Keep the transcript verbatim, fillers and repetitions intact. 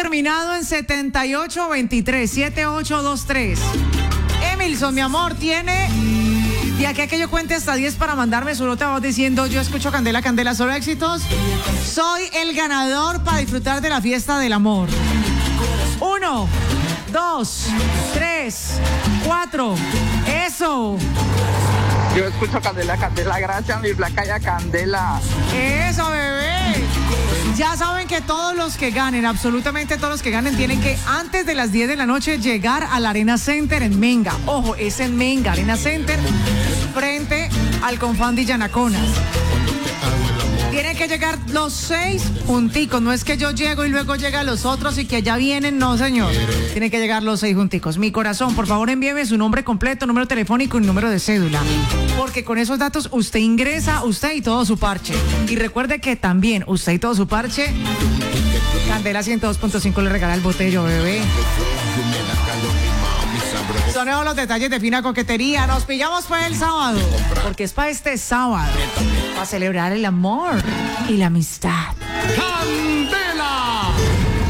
terminado en setenta y ocho veintitrés, setenta y ocho veintitrés. Emilson, mi amor, tiene de aquí a que yo cuente hasta diez para mandarme su nota voz diciendo: yo escucho Candela, Candela, solo éxitos. Soy el ganador para disfrutar de la fiesta del amor. Uno, dos, tres, cuatro. Eso. Yo escucho Candela, Candela, gracias, mi Blanca ya Candela. Eso, bebé. Ya saben que todos los que ganen, absolutamente todos los que ganen, tienen que antes de las diez de la noche llegar a la Arena Center en Menga. Ojo, es en Menga, Arena Center, frente al Confandi Yanaconas. Tienen que llegar los seis junticos. No es que yo llego y luego llegan los otros y que ya vienen. No, señor. Tienen que llegar los seis junticos. Mi corazón, por favor, envíeme su nombre completo, número telefónico y número de cédula. Porque con esos datos usted ingresa, usted y todo su parche. Y recuerde que también usted y todo su parche, Candela ciento dos punto cinco le regala el botello, bebé. Son todos los detalles de fina coquetería. Nos pillamos para el sábado, porque es para este sábado, para celebrar el amor y la amistad. ¡Candela!